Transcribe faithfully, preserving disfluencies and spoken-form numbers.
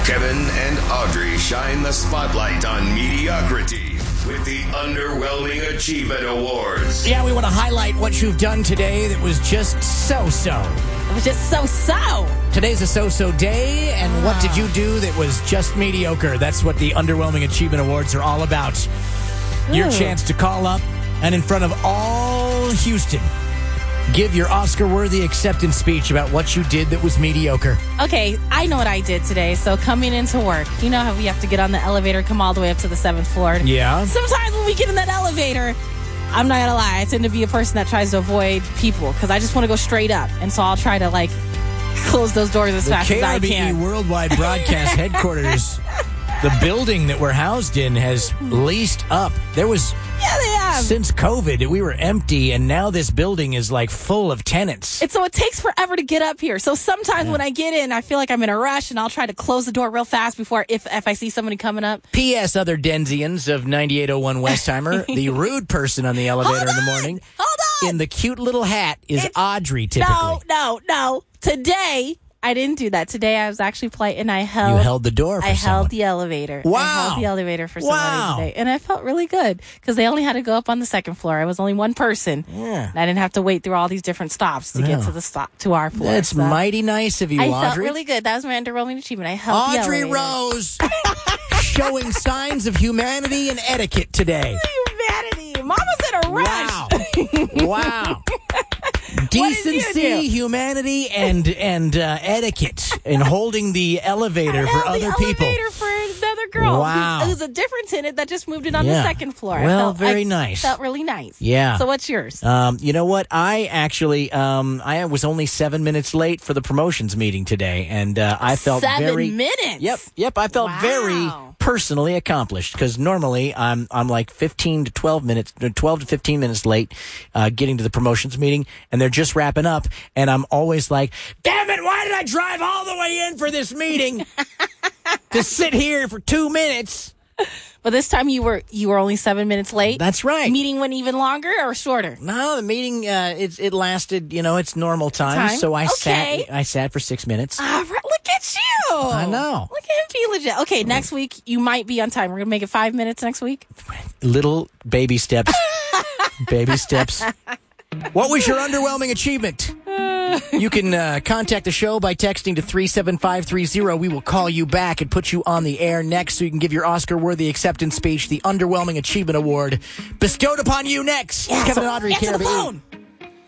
Kevin and Audrey shine the spotlight on mediocrity with the Underwhelming Achievement Awards. Yeah, we want to highlight what you've done today that was just so-so. It was just so-so. Today's a so-so day, and what did you do that was just mediocre? That's what the Underwhelming Achievement Awards are all about. Your Ooh. chance to call up and in front of all Houston, give your Oscar-worthy acceptance speech about what you did that was mediocre. Okay, I know what I did today. So coming into work, you know how we have to get on the elevator, come all the way up to the seventh floor? Yeah. Sometimes when we get in that elevator, I'm not going to lie, I tend to be a person that tries to avoid people because I just want to go straight up. And so I'll try to, like, close those doors as the fast K as R I B E can. Worldwide Broadcast Headquarters, the building that we're housed in has leased up. There was... Yeah, they have. Since COVID, we were empty, and now this building is like full of tenants. And so it takes forever to get up here. So sometimes Yeah. when I get in, I feel like I'm in a rush, and I'll try to close the door real fast before if if I see somebody coming up. P S. Other Denzians of ninety-eight oh one Westheimer, the rude person on the elevator Hold in the on! morning, Hold on! in the cute little hat, is It's- Audrey typically. No, no, no. Today, I didn't do that. Today, I was actually polite, and I held... You held the door for I someone. held the elevator. Wow. I held the elevator for somebody Wow. today. And I felt really good because they only had to go up on the second floor. I was only one person. Yeah. And I didn't have to wait through all these different stops to Yeah. get to the stop to our floor. That's So mighty nice of you, I Audrey. felt really good. That was my underwhelming achievement. I held the Audrey elevator. Rose, showing signs of humanity and etiquette today. Humanity. Mom was in a rush. Wow. Wow. did you Decency, do? humanity, and and uh, etiquette in holding the elevator I for held other the people. elevator for another girl. Wow. Who, who's a different tenant that just moved in on Yeah. the second floor. I Well, felt, very I nice. Felt really nice. Yeah. So what's yours? Um, you know what? I actually, um, I was only seven minutes late for the promotions meeting today, and uh, I felt Seven very minutes? Yep, yep. I felt Wow. very personally accomplished because normally I'm I'm like fifteen to twelve minutes, twelve to fifteen minutes late, uh, getting to the promotions meeting, and they're just wrapping up, and I'm always like, "Damn it! Why did I drive all the way in for this meeting to sit here for two minutes?" But this time you were you were only seven minutes late. That's right. Meeting went even longer or shorter? No, the meeting uh, it it lasted, you know, it's normal time, Time? so I Okay. sat I sat for six minutes. All right, look at you. I know. Look at him be legit. Okay, next week you might be on time. We're gonna make it five minutes next week. Little baby steps, baby steps. What was your underwhelming achievement? You can uh, contact the show by texting to three seven five three zero. We will call you back and put you on the air next so you can give your Oscar-worthy acceptance speech, the Underwhelming Achievement Award, bestowed upon you next. Yeah, Kevin so and Audrey, answer K R the B E. phone.